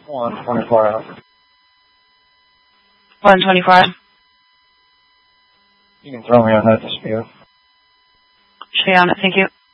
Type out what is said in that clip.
124 out. 125. You can throw me on that dispute. Stay on it, thank you.